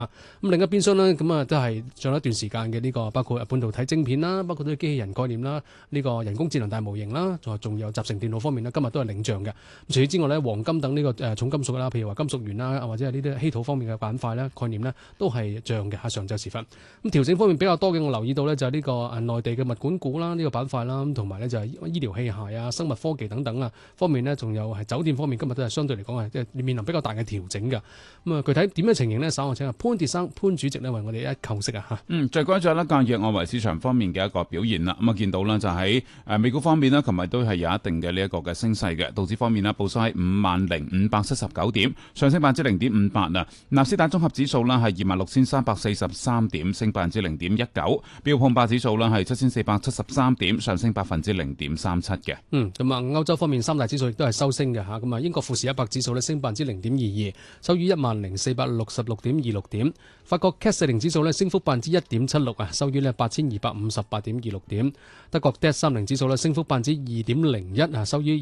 咁另一邊廂呢，咁都係上一段時間嘅呢個，包括半導體晶片啦，包括啲機器人概念啦，呢個人工智能大模型啦，仲有集成電腦方面呢，今日都係領漲嘅。除此之外呢，黃金等呢個重金屬啦，譬如話金屬元啦，或者係呢啲稀土方面嘅板塊咧概念呢，都係漲嘅喺上晝時分。咁調整方面比較多嘅，我留意到呢，就係呢個內地嘅物管股啦，呢個板塊啦，同埋呢就係醫療器械啊、生物科技等等啊方面呢，仲有係酒店方面，今日都係相對嚟講係即係面臨比較大嘅調整嘅。咁具體點樣情形呢？稍後請阿潘鐵生潘主席呢為我哋一構析啊嚇。 最關注呢隔日外圍市場方面嘅一個表現啦。咁見到呢就喺美股方面呢，琴日都係有一定嘅呢一個嘅升勢嘅。道指方面呢，報收喺50,579點，上升0.58%啊。納斯達綜合指數呢係26,343點，升0.19%。標普500指數呢係7,473點，上升0.37%嘅。 咁啊，歐洲方面三大指數亦都係收升嘅嚇。咁啊，英國富時100指數呢升0.22%，收於10,466.26點。法國 CAC 40指數呢升幅1.76%啊，收於呢8,258.26點。德國 DAX 30指數呢升幅2.01%啊，收於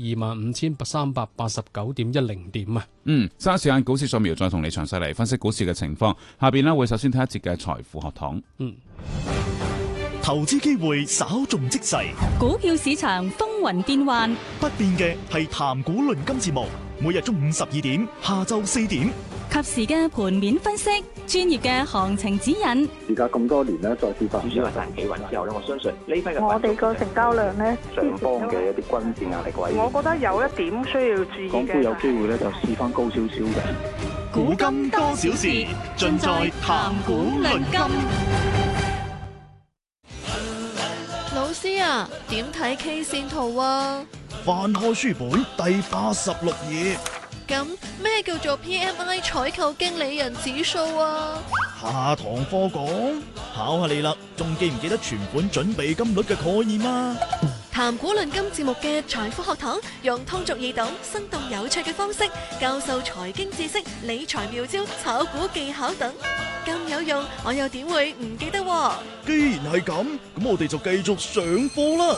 25,389.10點啊。 稍後時間股市掃描再同你詳細嚟分析股市嘅情況。下邊呢會首先睇一節嘅財富學堂。 投資機會稍縱即逝， 股票市場風雲變幻， 不變嘅係談股論金節目，每日中午12點，下晝4點， 及時嘅盤面分析，專業嘅行情指引。 而家咁多年咧，再次發展主要係賺企穩之後咧，我相信呢批嘅我哋個成交量咧， 上方嘅一啲均線壓力位， 我覺得有一點需要注意嘅， 港股有機會咧就試翻高少少嘅。 古今多少事，盡在談股論金。 老師啊，點睇 K 線圖啊？ 翻開書本第86頁。 咁咩叫做 PMI 採購經理人指數啊？ 下堂課講，考下你啦，仲記唔記得存款準備金率嘅概念啊？ 談股論金節目嘅財富學堂，用通俗易懂、生動有趣嘅方式教授財經知識、理財妙招、炒股技巧等，咁有用，我又點會唔記得喎？ 既然係咁，咁我哋就繼續上課啦。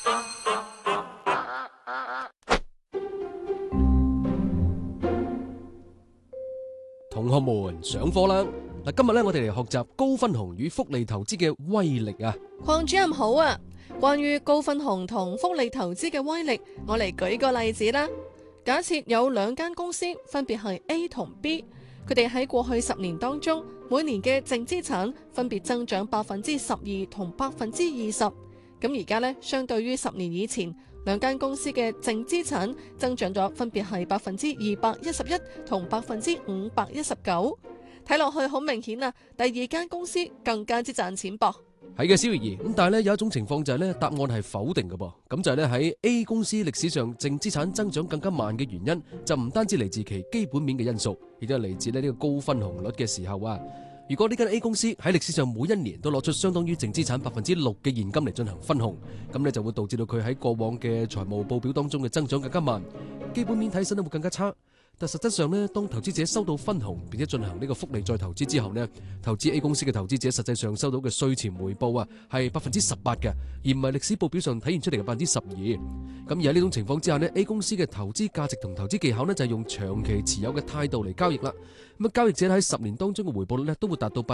同學們上課啦！嗱，今日咧我哋嚟學習高分紅與複利投資嘅威力啊！ 鄺主任好啊！關於高分紅同複利投資嘅威力，我嚟舉個例子啦。假設有兩間公司，分別係 A 同 B， 佢哋喺過去10年當中，每年嘅淨資產分別增長12%同20%。咁而家咧，相對於10年以前，兩間公司嘅淨資產增長咗，分別係211%同519%。睇落去好明顯啊，第二間公司更加之賺錢噃。 係嘅，小儀。咁但係咧有一種情況就係咧答案係否定嘅噃。咁就係咧喺 A 公司歷史上淨資產增長更加慢嘅原因，就唔單止嚟自其基本面嘅因素，亦都係嚟自呢個高分紅率嘅時候啊。如果呢間 A 公司喺歷史上每一年都攞出相當於淨資產6%嘅現金嚟進行分紅，咁呢就會導致到佢喺過往嘅財務報表當中嘅增長更加慢，基本面睇起身都會更加差。但實質上呢，當投資者收到分紅並且進行呢個複利再投資之後呢，投資 A 公司嘅投資者實際上收到嘅稅前回報啊係18%嘅，而唔係歷史報表上體現出嚟嘅12%。咁而喺呢種情況之下呢， A 公司嘅投資價值同投資技巧呢，就係用長期持有嘅態度嚟交易啦。咁交易者喺10年當中嘅回報率呢，都會達到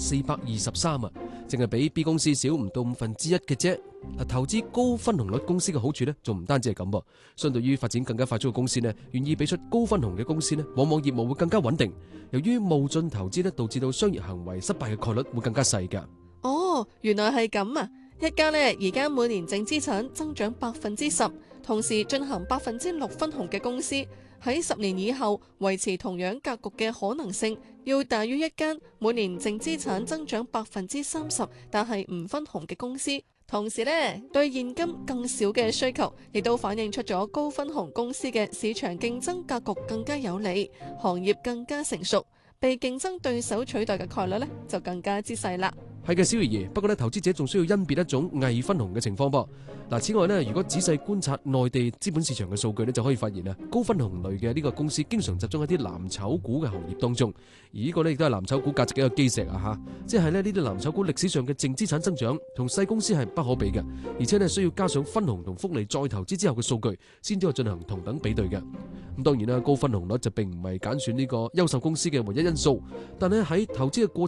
423%啊，淨係比 B 公司少唔到1/5嘅啫。投資高分紅率公司嘅好處呢，仲唔單止係咁噃。相對於發展更加快速嘅公司呢，願意俾出高分紅嘅公司呢，往往業務會更加穩定。由於冒進投資呢，導致到商業行為失敗嘅概率會更加細㗎。 哦，原來係咁啊！一家呢，而家每年淨資產增長10%，同時進行6%分紅嘅公司，喺10年以後維持同樣格局嘅可能性，要大於一間每年淨資產增長30%，但係唔分紅嘅公司。同時呢，對現金更少嘅需求，亦都反映出咗高分紅公司嘅市場競爭格局更加有利，行業更加成熟，被競爭對手取代嘅概率呢就更加之細啦。 係嘅，小爺爺。不過咧，投資者仲需要甄別一種偽分紅嘅情況噃。嗱，此外呢，如果仔細觀察內地資本市場嘅數據呢，就可以發現啊，高分紅類嘅呢個公司經常集中喺啲藍籌股嘅行業當中，而呢個呢亦都係藍籌股價值嘅一個基石啊嚇。即係呢啲藍籌股歷史上嘅淨資產增長同細公司係不可比嘅，而且呢需要加上分紅同福利再投資之後嘅數據，先至可以進行同等比對嘅。咁當然啦，高分紅率就並唔係揀選呢個優秀公司嘅唯一因素，但係喺投資嘅過程